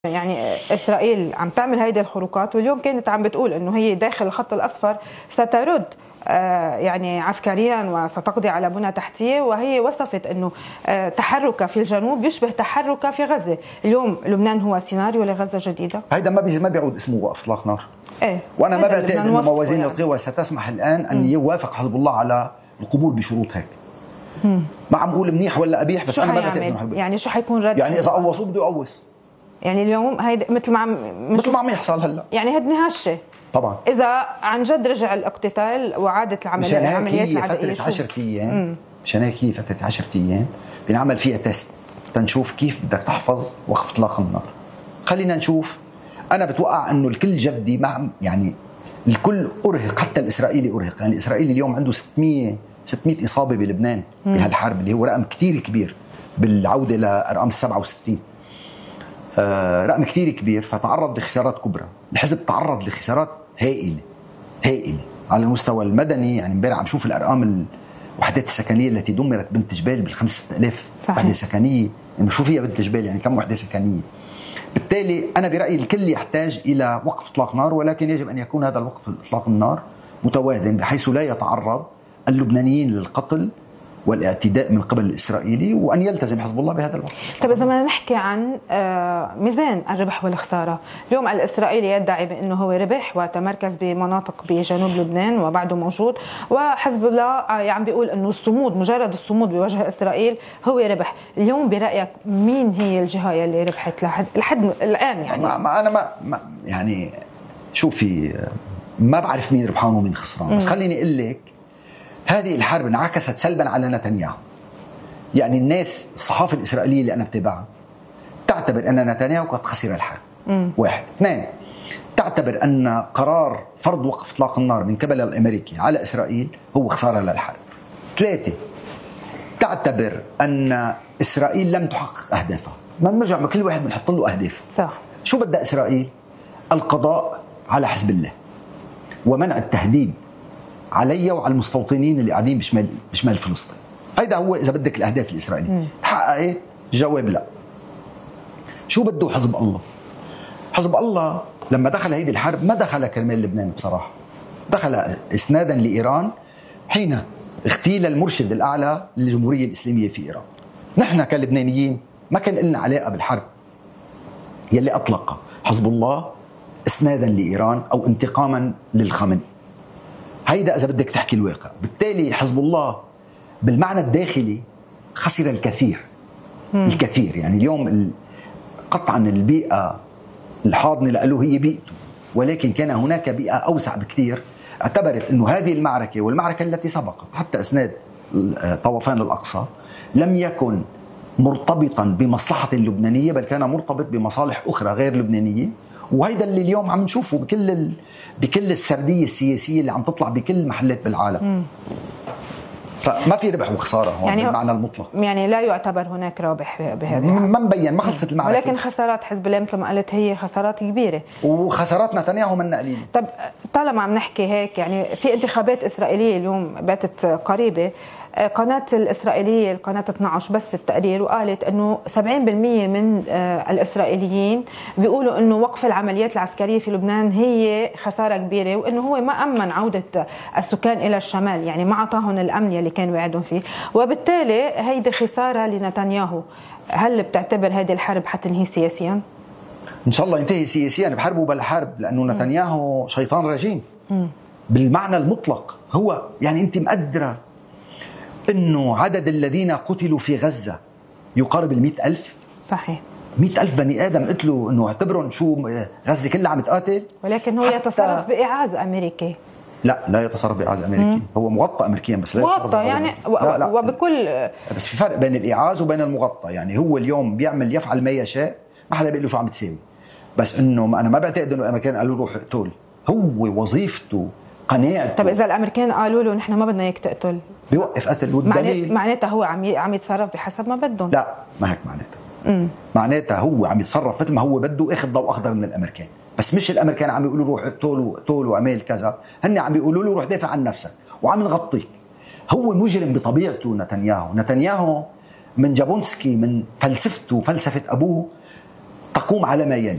يعني إسرائيل عم تعمل هيدي الخروقات، واليوم كانت عم بتقول إنه هي داخل الخط الأصفر سترد يعني عسكريا وستقضي على بنى تحتية، وهي وصفت إنه تحركها في الجنوب يشبه تحركها في غزة. اليوم لبنان هو سيناريو لغزة جديدة. هيدا ما بيعود اسمه وقف إطلاق نار. إيه؟ وأنا ما بعتقد إنه موازين يعني القوى ستسمح الآن أن يوافق حزب الله على القبول بشروط هيك. ما عم بقول منيح ولا قبيح، بس أنا ما بعتقد إنه يعني شو حيكون رد؟ يعني إذا قوصوه بده يقوص. يعني اليوم هيدا مثل ما عم يحصل هلا، يعني هدني هالشيء طبعا إذا عن جد رجع الاقتتال وعادت العمليات العدائية. 10 أيام مشان هيك هي فترة 10 أيام بنعمل فيها تيست تنشوف كيف بدك تحفظ وقف إطلاق النار. خلينا نشوف. أنا بتوقع إنه الكل جدي، مع يعني الكل أرهق، حتى الإسرائيلي أرهق. يعني الإسرائيلي اليوم عنده 600 إصابة بلبنان بهالحرب، اللي هو رقم كتير كبير بالعودة لأرقام 67. رقم كتير كبير، فتعرض لخسارات كبرى. الحزب تعرض لخسارات هائلة على المستوى المدني. يعني امبارح عم شوف الأرقام الوحدات السكنية التي دمرت بنت جبال بال5000 وحدة سكنية. يعني شو فيها بنت جبال؟ يعني كم وحدة سكنية؟ بالتالي أنا برأيي الكل يحتاج إلى وقف إطلاق نار، ولكن يجب أن يكون هذا الوقف إطلاق النار متوازن بحيث لا يتعرض اللبنانيين للقتل والاعتداء من قبل الإسرائيلي، وأن يلتزم حزب الله بهذا الوقت. طيب إذا بدنا نحكي عن ميزان الربح والخسارة، اليوم الإسرائيلي يدعي بأنه هو ربح وتمركز بمناطق بجنوب لبنان وبعده موجود، وحزب الله عم بيقول أنه الصمود، مجرد الصمود بوجه إسرائيل هو ربح. اليوم برأيك مين هي الجهة اللي ربحت لحد الآن؟ يعني أنا ما يعني شوفي، ما بعرف مين ربحان ومين خسران، بس خليني أقول لك هذه الحرب انعكست سلبا على نتنياهو. يعني الناس، الصحافة الإسرائيلية اللي أنا بتابعها تعتبر أن نتنياهو قد خسر الحرب. 1. 2. تعتبر أن قرار فرض وقف إطلاق النار من قبل الأمريكي على إسرائيل هو خسارة للحرب. 3. تعتبر أن إسرائيل لم تحقق أهدافها. ما بنرجع كل واحد بنحط له أهدافه. صح. شو بدأ إسرائيل؟ القضاء على حزب الله ومنع التهديد علي وعلى المستوطنين اللي قاعدين بشمال فلسطين. هيدا هو إذا بدك الأهداف الإسرائيلية. تحققت؟ جواب لا. شو بده حزب الله؟ حزب الله لما دخل هيدي الحرب ما دخل كرمال لبنان بصراحة، دخل إسنادا لإيران حين اغتيل المرشد الأعلى للجمهورية الإسلامية في إيران. نحن كلبنانيين ما كان لنا علاقة بالحرب يلي أطلق حزب الله إسنادا لإيران أو انتقاما للخامنئي. هيدا إذا بدك تحكي الواقع. بالتالي حزب الله بالمعنى الداخلي خسر الكثير. الكثير. يعني اليوم قطعا البيئة الحاضنة له هي بيئته، ولكن كان هناك بيئة أوسع بكثير اعتبرت أنه هذه المعركة والمعركة التي سبقت حتى إسناد طوفان الأقصى لم يكن مرتبطا بمصلحة اللبنانية، بل كان مرتبط بمصالح أخرى غير لبنانية. وهيدا اللي اليوم عم نشوفه بكل السردية السياسية اللي عم تطلع بكل محلات بالعالم. فما في ربح وخسارة يعني بالمعنى المطلق. يعني لا يعتبر هناك رابح بهذه ما مبين، ما خلصت المعركة. ولكن خسارات حزب الله مثل ما قلت هي خسارات كبيرة، وخسارات نتنياهو منا قليلة. طب طالما عم نحكي هيك، يعني في انتخابات إسرائيلية اليوم باتت قريبة، قناة الإسرائيلية القناة 12 بس التقرير وقالت أنه 70% من الإسرائيليين بيقولوا أنه وقف العمليات العسكرية في لبنان هي خسارة كبيرة، وأنه هو ما أمن عودة السكان إلى الشمال، يعني ما أعطاهم الأمن اللي كان وعدهم فيه، وبالتالي هيدي خسارة لنتنياهو. هل بتعتبر هذه الحرب حتنهي سياسيا؟ إن شاء الله ينتهي سياسيا بحرب بلا حرب، لأنه نتنياهو شيطان رجيم بالمعنى المطلق. هو يعني أنت مقدرة إنه عدد الذين قتلوا في غزة يقارب 100,000. صحيح. 100,000 بني آدم قتلوا. إنه اعتبرون شو غزة كلها عم تقاتل. ولكن هو يتصرف بإعاز أمريكي. لا يتصرف بإعاز أمريكي. هو مغطى أمريكيا بس لا مغطى يعني لا. وبكل بس في فرق بين الإعاز وبين المغطى. يعني هو اليوم يفعل ما يشاء، ما حدا بيقول له شو عم تساوي. بس إنه أنا ما بعتقد إنه الأمريكان قالوا له روح اقتل. هو وظيفته قناعته. طب إذا الأمريكان قالوا له نحن ما بدنا إياك تقتل، بيوقف قتل. والدليل معناتها هو عم يتصرف بحسب ما بدهم. لا، ما هيك معناتها. معناتها هو عم يتصرف مثل ما هو بده، اخذ ضوء اخضر من الامريكان. بس مش الامريكان عم يقولوا روح اقتل واعمل كذا، هن عم بيقولوا له روح دافع عن نفسك وعم نغطيك. هو مجرم بطبيعته. نتنياهو من جابونسكي، من فلسفته فلسفه ابوه، تقوم على ما يلي: